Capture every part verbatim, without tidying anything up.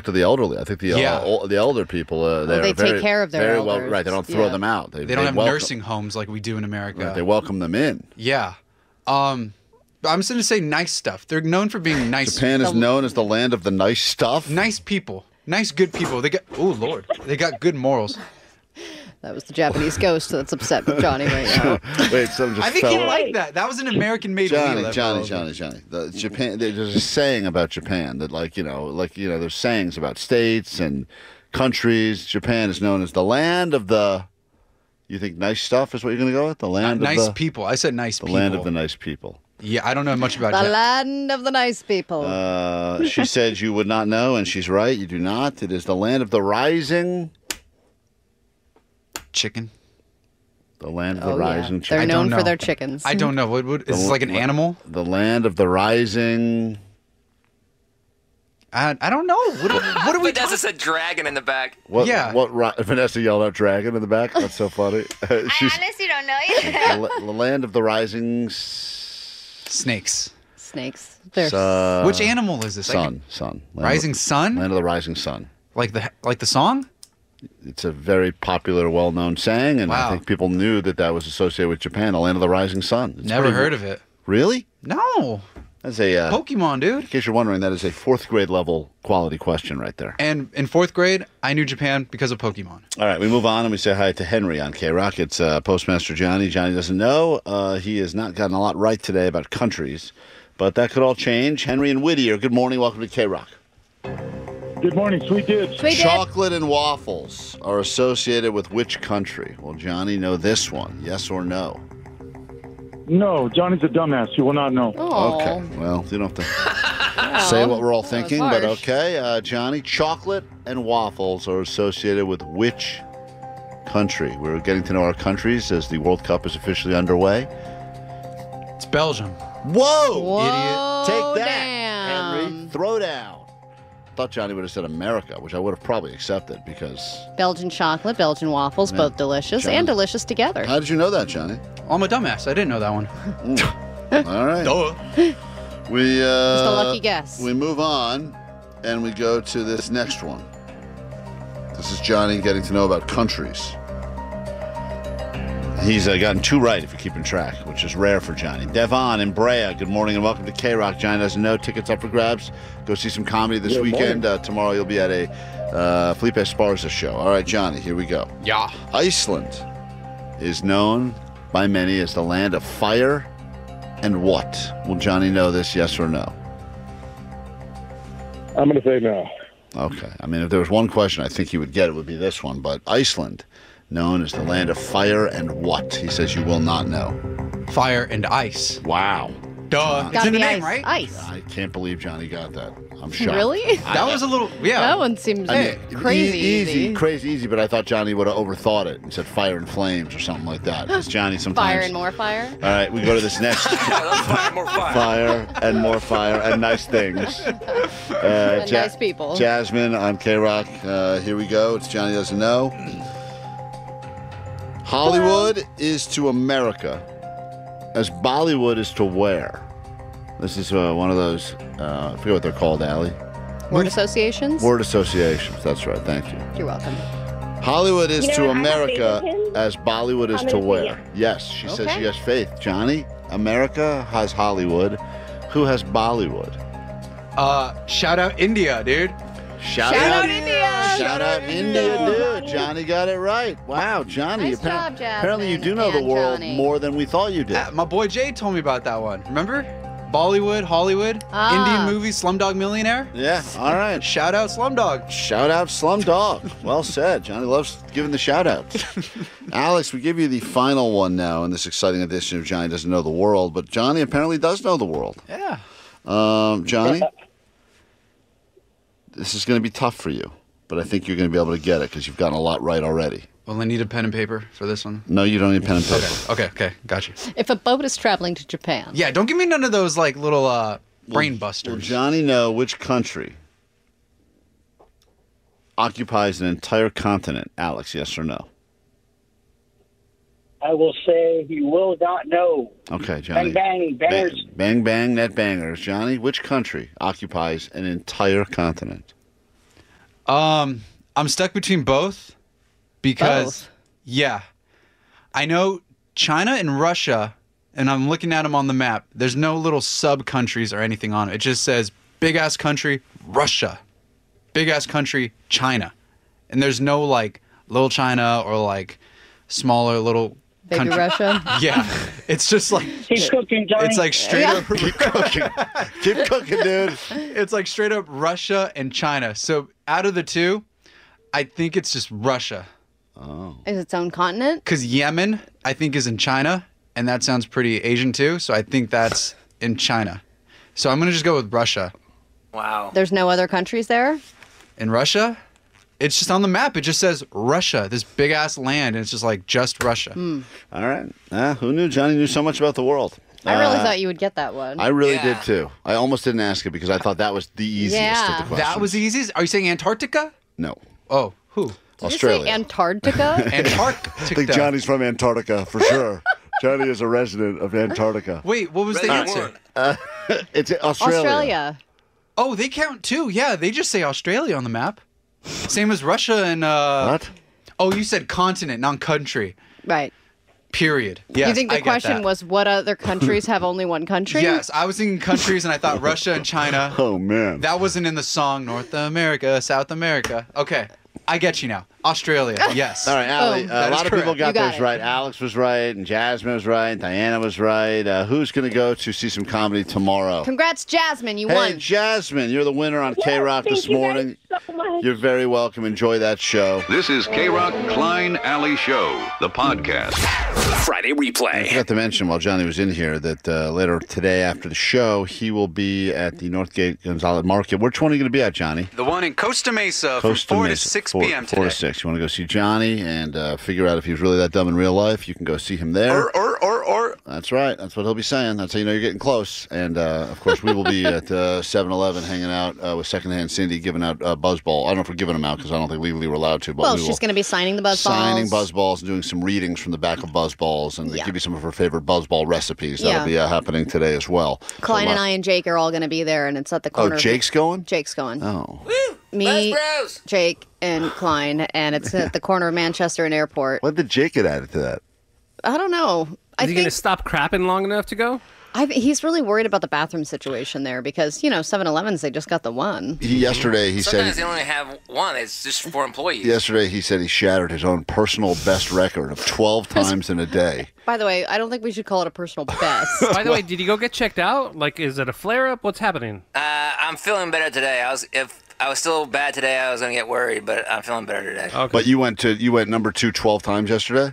to the elderly. I think the Yeah. uh, ol- the elder people, uh, they are take very, care of their very well. elders. Right, they don't throw Yeah. them out. They, They don't have welcome, nursing homes like we do in America. Right, they welcome them in. Yeah. Um, I'm just going to say nice stuff. They're known for being nice. Japan is The- known as the land of the nice stuff. Nice people. Nice, good people. They got, oh, Lord. They got good morals. That was the Japanese ghost that's upset with Johnny right now. Wait, something just I think fell he out. liked that. That was an American-made Johnny, wheel that Johnny, fell Johnny, over. Johnny. The Japan. There's a saying about Japan that, like you know, like you know, there's sayings about states and countries. Japan is known as the land of the. You think nice stuff is what you're going to go with? The land Nice of the people. I said nice the people. land of the nice people. Yeah, I don't know much about The Japan. land of the nice people. Uh, she said you would not know, and she's right. You do not. It is the land of the rising. Chicken. The land of the oh, yeah. rising. They're I chicken. known don't for know. their chickens. I don't know. What, what, is The this la- like an la- animal? The land of the rising. I, I don't know. What, what are we Vanessa talking said dragon in the back. What, Yeah. What? ri- Vanessa yelled out "dragon" in the back. That's so funny. I She's honestly don't know the, either. la- the land of the rising. s- Snakes. Snakes. They're Uh, Which animal is this? Like Sun, sun. Land Rising of, sun? Land of the rising sun. Like the like the song? It's a very popular, well-known saying, and I Wow. think people knew that that was associated with Japan, the land of the rising sun. It's Never pretty- heard of it. Really? No. That's a. Uh, Pokemon, dude. in case you're wondering, that is a fourth grade level quality question right there. And in fourth grade, I knew Japan because of Pokemon. All right, we move on and we say hi to Henry on K-Rock. It's uh, Postmaster Johnny. Johnny doesn't know. Uh, he has not gotten a lot right today about countries, but that could all change. Henry and Whittier, good morning. Welcome to K-Rock. Good morning, sweet dudes. Sweet did. Chocolate and waffles are associated with which country? Will Johnny know this one? Yes or no? No, Johnny's a dumbass. You will not know. Oh. Okay, well, you don't have to say what we're all That was thinking, but harsh. okay. Uh, Johnny, chocolate and waffles are associated with which country? We're getting to know our countries as the World Cup is officially underway. It's Belgium. Whoa! Whoa, Take that, damn. Henry. Throw down. Thought Johnny would have said America, which I would have probably accepted because. Belgian chocolate, Belgian waffles, Yeah. both delicious Johnny. and delicious together. How did you know that, Johnny? I'm a dumbass. I didn't know that one. All right. Duh. We uh, Just a lucky guess. We move on, and we go to this next one. This is Johnny getting to know about countries. He's uh, gotten two right, if you're keeping track, which is rare for Johnny. Devon in Brea, good morning and welcome to K-Rock. Johnny doesn't know. Tickets up for grabs. Go see some comedy this Good weekend. Uh, tomorrow you'll be at a uh, Felipe Esparza show. All right, Johnny, here we go. Yeah. Iceland is known by many as the land of fire and what? Will Johnny know this, yes or no? I'm going to say no. Okay. I mean, if there was one question I think he would get, it would be this one. But Iceland, known as the land of fire and what? He says you will not know. Fire and ice. Wow. Duh. It's Gotta in the be name, ice. right? Ice. I can't believe Johnny got that. I'm shocked. Really? That was a little, yeah. That one seems I mean, crazy e- easy. crazy easy, but I thought Johnny would have overthought it and said fire and flames or something like that. Because Johnny sometimes. Fire and more fire. All right, we go to this next. Let's find more fire. Fire and more fire and nice things. Uh, And nice people. Jasmine on K-Rock. Uh, here we go. It's Johnny Doesn't Know. Hollywood is to America as Bollywood is to where? This is uh, one of those, uh, I forget what they're called, Allie. Word associations? Word associations. That's right. Thank you. You're welcome. Hollywood is You know to what? I have America faith in him. as Bollywood is I'm to gonna say where? yes. Yes, she says Okay. she has faith. Johnny, America has Hollywood. Who has Bollywood? Uh, shout out India, dude. Shout, Shout out India! Shout out India, dude. Johnny got it right. Wow, Johnny. Nice appar- job, Jasmine Apparently you do know the and world Johnny. more than we thought you did. Uh, my boy Jay told me about that one. Remember? Bollywood, Hollywood, Ah. Indian movie, Slumdog Millionaire. Yeah, all right. Shout out Slumdog. Shout out Slumdog. Well said. Johnny loves giving the shout outs. Alex, we give you the final one now in this exciting edition of Johnny Doesn't Know the World, but Johnny apparently does know the world. Yeah. Um, Johnny, this is going to be tough for you, but I think you're going to be able to get it because you've gotten a lot right already. Well, I need a pen and paper for this one. No, you don't need pen and paper. Okay, okay, okay. Got you. If a boat is traveling to Japan, Yeah, don't give me none of those like little uh, brain Will busters. Johnny know which country occupies an entire continent? Alex, yes or no? I will say he will not know. Okay, Johnny. Bang, bang, bangers. Bang, bang, bang, net bangers. Johnny, which country occupies an entire continent? Um, I'm stuck between both because, Both? yeah, I know China and Russia, and I'm looking at them on the map. There's no little sub countries or anything on it. It just says big ass country Russia, big ass country China, and there's no like little China or like smaller little Baby country. Russia. Yeah, it's just like Keep cooking, Johnny. it's like straight Yeah. up. Keep cooking. Keep cooking, dude. It's like straight up Russia and China. So out of the two, I think it's just Russia. Is its own continent? Because Yemen, I think, is in China, and that sounds pretty Asian too. So I think that's in China. So I'm gonna just go with Russia. Wow. There's no other countries there? In Russia, it's just on the map. It just says Russia, this big ass land, and it's just like just Russia. All right. Uh, who knew Johnny knew so much about the world? I really Uh, thought you would get that one. I really Yeah. did too. I almost didn't ask it because I thought that was the easiest Yeah. of the questions. That was the easiest. Are you saying Antarctica? No. Oh, who? Did you Australia. say Antarctica? Antarctica. from Antarctica for sure. Johnny is a resident of Antarctica. Wait, what was the Ready, answer? one. It's Australia. Australia. Oh, they count too. Yeah, they just say Australia on the map. Same as Russia and uh What? Oh, you said continent, not country. Right. Period. Yes, you think I the get question that. was what other countries have only one country? Yes, I was thinking countries and I thought Russia and China. Oh man. That wasn't in the song North America, South America. Okay, I get you now. Australia, yes. All right, Allie. Boom. Uh, That a is lot of people correct. got You got those it. right. Alex was right, and Jasmine was right, and Diana was right. Uh, who's going to go to see some comedy tomorrow? Congrats, Jasmine. You Hey, won. Jasmine, you're the winner on K Rock thank this you guys morning. so much. You're very welcome. Enjoy that show. This is K Rock Klein Alley Show, the podcast. Friday I replay. forgot to mention while Johnny was in here that uh, later today after the show, he will be at the Northgate Gonzalez Market. Which one are you going to be at, Johnny? The one in Costa Mesa Costa from four Mesa, to six four- p.m. Four today. to six. You want to go see Johnny and uh, figure out if he's really that dumb in real life? You can go see him there. Or, or, or, or. That's right. That's what he'll be saying. That's how you know you're getting close. And uh, of course, we will be at uh, seven eleven hanging out uh, with Secondhand Cindy, giving out uh, buzzball. I don't know if we're giving them out because I don't think legally we're allowed to. But well, we she's will. going to be signing the buzz Signing balls. buzzballs and doing some readings from the back of buzzballs, and they Yeah. give you some of her favorite buzzball recipes. That'll Yeah. be uh, happening today as well. Klein So, and uh, I and Jake are all going to be there, and it's at the corner. Oh, of- Jake's going. Jake's going. Oh, Me, Buzz Bros. Jake, and Klein, and it's at the corner of Manchester and Airport. what did Jake get added to that? I don't know. I Is he think going to stop crapping long enough to go? I, he's really worried about the bathroom situation there because, you know, seven elevens, they just got the one. He, yesterday he Sometimes said. they only have one. It's just for employees. Yesterday he said he shattered his own personal best record of twelve times in a day. By the way, I don't think we should call it a personal best. By the way, did you go get checked out? Like, is it a flare up? What's happening? Uh, I'm feeling better today. I was if I was still bad today, I was gonna get worried, but I'm feeling better today. Okay. But you went to you went number two twelve times yesterday.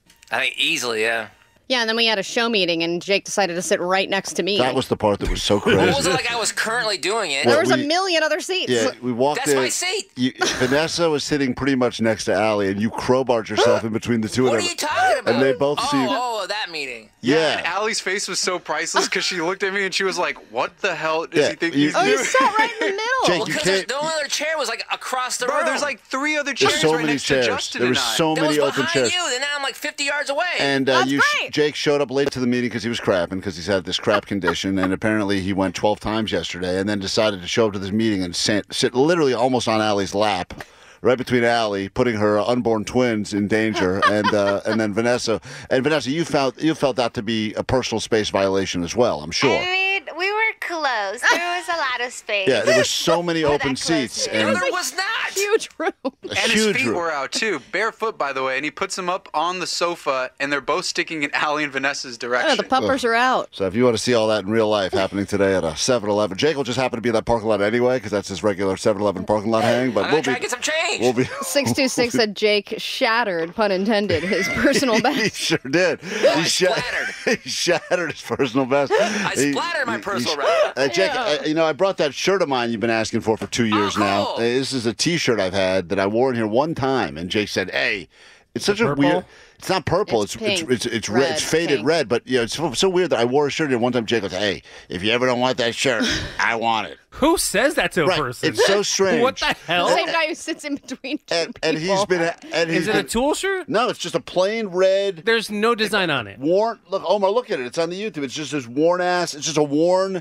I think easily, yeah. Yeah, and then we had a show meeting, and Jake decided to sit right next to me. That was the part that was so Well, it crazy. wasn't like I was currently doing it. there was we- a million other seats. Yeah, we walked That's in. my seat. You, Vanessa was sitting pretty much next to Allie, and you crowbarred yourself in between the two What of are them. you talking about? And they both oh, seemed. oh, that meeting. Yeah. And Allie's face was so priceless because she looked at me and she was like, "What the hell does Yeah, he think you- he's Oh, you doing?" sat right in the middle. Jake, Well, you because can't- the only other chair was like across the Bro, room. there's like three other There's chairs so right many next chairs. to Justin There and were I. so that many was open behind chairs. you. Then now I'm like fifty yards away. And uh, That's you, great. Jake showed up late to the meeting because he was crapping because he's had this crap condition, and apparently he went twelve times yesterday, and then decided to show up to this meeting and sit, sit literally almost on Allie's lap, right between Allie, putting her unborn twins in danger, and uh, and then Vanessa. And Vanessa, you felt you felt that to be a personal space violation as well. I'm sure. I mean, we were close. There was a lot of space. Yeah, there were so many For that open close seats, to no, and there was not. Huge room. a And his huge feet room. were out too, barefoot by the way, and he puts them up on the sofa, and they're both sticking in Allie and Vanessa's Oh, direction. the puppers are out. So if you want to see all that in real life happening today at a seven eleven, Jake will just happen to be in that parking lot anyway because that's his regular seven eleven parking lot hang. But I'm we'll gonna try be, to get some change. we'll be. six two six said Jake shattered, pun intended, his personal He best. sure did. I he, shat- splattered. he shattered his personal best. I He- splattered my he- personal he- record. Uh, Jake, uh, you know, I brought that shirt of mine you've been asking for for two years Oh, now. cool. Uh, this is a T-shirt I've had that I wore in here one time, and Jake said, "Hey, it's such a purple? weird." It's not purple. It's It's it's pink, it's, it's red. red, It's faded pink. red. But you know, it's so, so weird that I wore a shirt here one time. Jake goes, "Hey, if you ever don't want that shirt, I want it." Who says that to a Right. person? It's so strange. What the hell? The same guy who sits in between two And, people. and he's been and he's Is it a been, tool shirt? no, it's just a plain red. There's no design on it. Worn. Look, Omar, look at it. It's on the YouTube. It's just this worn ass. It's just a worn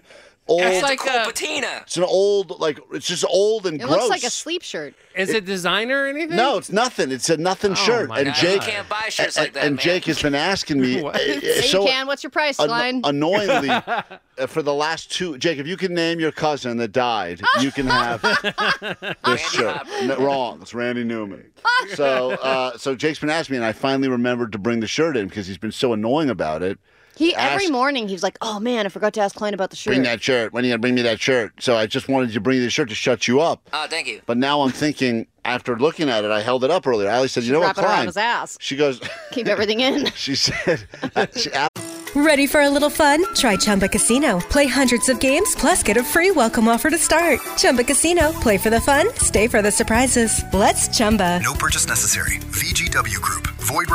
old. It's like like a a- cool patina. It's an old, like it's just old and It gross. looks like a sleep shirt. Is it designer or anything? No, it's nothing. It's a nothing Oh, shirt. my And God. Jake You can't buy shirts and, like that, and man. Jake has been asking me. What? uh, Yeah, so you can. What's your price, an- line? annoyingly, uh, for the last two, Jake, if you can name your cousin that died, you can have this shirt. Hopper. No, wrong. It's Randy Newman. So, uh, so Jake's been asking me, and I finally remembered to bring the shirt in because he's been so annoying about it. He every ask- morning he's like, "Oh man, I forgot to ask Klein about the shirt." Bring that shirt. When are you gonna bring me that shirt? So I just wanted you to bring you the shirt to shut you up. Oh, thank you. But now I'm thinking, after looking at it, I held it up earlier. Ali said, "You know what, Wrap it around Klein?" his ass. She goes, Keep everything in. she said, uh, she, Ready for a little fun? Try Chumba Casino. Play hundreds of games, plus get a free welcome offer to start. Chumba Casino. Play for the fun, stay for the surprises. Let's Chumba. No purchase necessary. V G W Group. Void where